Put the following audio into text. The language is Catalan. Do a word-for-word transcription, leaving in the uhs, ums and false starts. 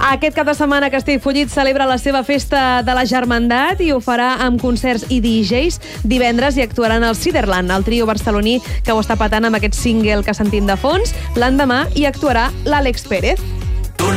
Aquest cap de setmana Castellfollit celebra la seva festa de la Germandat i ho farà amb concerts i D Js. Divendres hi actuaran el Ciderland, el trio barceloní que ho està patant amb aquest single que sentim de fons. L'endemà hi actuarà l'Àlex Pérez.